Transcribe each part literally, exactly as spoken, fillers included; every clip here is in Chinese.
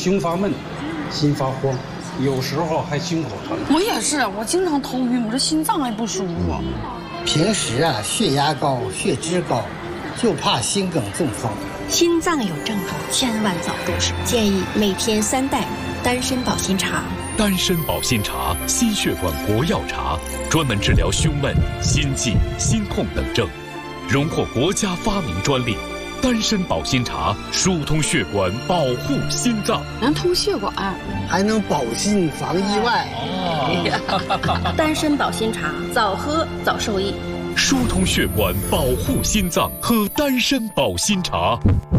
胸发闷，心发慌，有时候还心口疼。 我也是，我经常头晕，我这心脏还不舒服。 平时啊，血压高、血脂高，就怕心梗中风。 心脏有症状，千万早重视。建议每天三袋丹参保心茶。 丹参保心茶，心血管国药茶，专门治疗胸闷、心悸、心痛等症，荣获国家发明专利。丹参保心茶疏通血管，保护心脏， 能通血管， 还能保心防意外。 哦、丹参保心茶，早喝早受益。 疏通血管，保护心脏，喝丹参保心茶。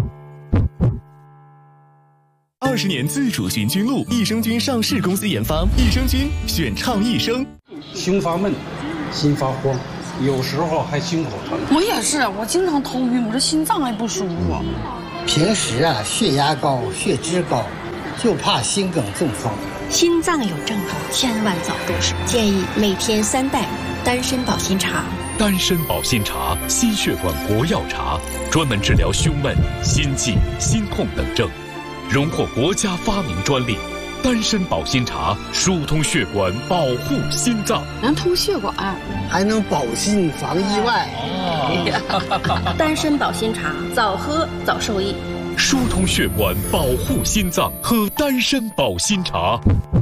二十年自主寻菌露，益生菌上市公司研发，益生菌选畅益生。 胸发闷，心发慌，有时候还心口疼。 我也是，我经常头晕，我这心脏还不舒服。 平时啊，血压高、血脂高，就怕心梗中风。 心脏有症状，千万早重视。建议每天三袋丹参保心茶。 丹参保心茶，心血管国药茶，专门治疗胸闷、心悸、心痛等症，荣获国家发明专利。丹参保心茶疏通血管，保护心脏， 能通血管， 还能保心防意外。 哦、丹参保心茶，早喝早受益。 疏通血管，保护心脏，喝丹参保心茶。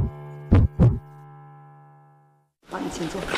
帮你请坐。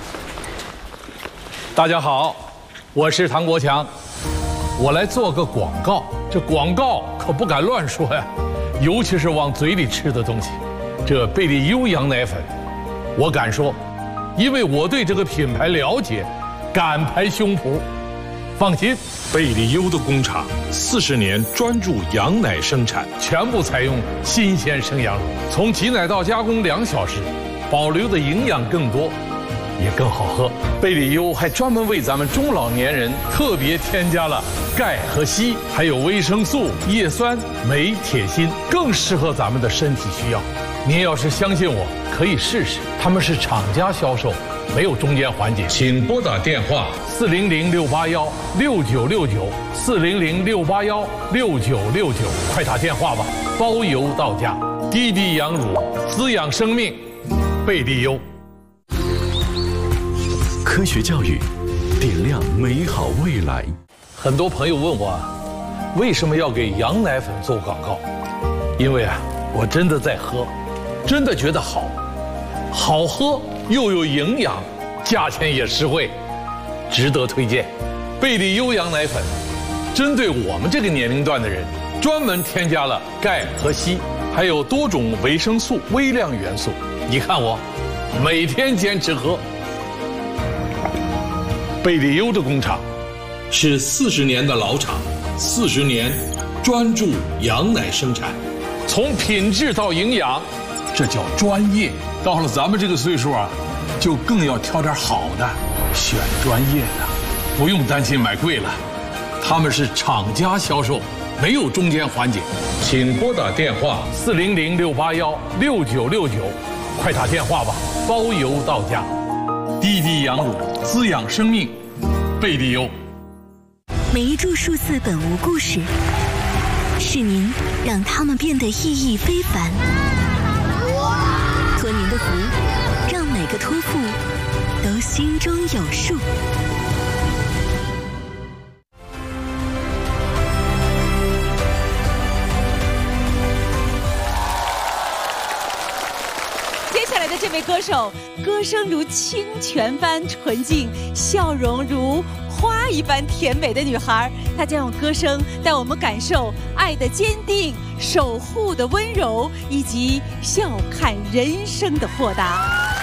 大家好，我是唐国强，我来做个广告。这广告可不敢乱说呀，尤其是往嘴里吃的东西。这贝利优羊奶粉，我敢说，因为我对这个品牌了解，敢拍胸脯。放心， 贝利优的工厂四十年专注羊奶生产， 全部采用新鲜生羊乳，从挤奶到加工两小时，保留的营养更多，也更好喝。贝利优还专门为咱们中老年人特别添加了钙和硒，还有维生素、叶酸、镁、铁、锌，更适合咱们的身体需要。您要是相信我，可以试试。他们是厂家销售，没有中间环节。 请拨打电话四零零六八幺六九六九，四零零六八幺六九六九，快打电话吧，包邮到家。滴滴羊乳，滋养生命，贝利优。 科学教育，点亮美好未来。 很多朋友问我，为什么要给羊奶粉做广告？因为啊，我真的在喝，真的觉得好，好喝又有营养，价钱也实惠，值得推荐。贝利优羊奶粉，针对我们这个年龄段的人，专门添加了钙和硒，还有多种维生素、微量元素。你看我，每天坚持喝。贝利优的工厂是四十年的老厂，四十年专注羊奶生产， 从品质到营养，这叫专业。到了咱们这个岁数啊，就更要挑点好的，选专业的，不用担心买贵了。他们是厂家销售，没有中间环节。 请拨打电话四零零六八幺六九六九，快打电话吧，包邮到家。滴滴羊乳，滋养生命，贝利优。 每一注数字本无故事，是您让它们变得意义非凡。托您的福，让每个托付都心中有数。 接下来的这位歌手，歌声如清泉般纯净，笑容如花一般甜美的女孩，她将用歌声带我们感受爱的坚定、守护的温柔，以及笑看人生的豁达。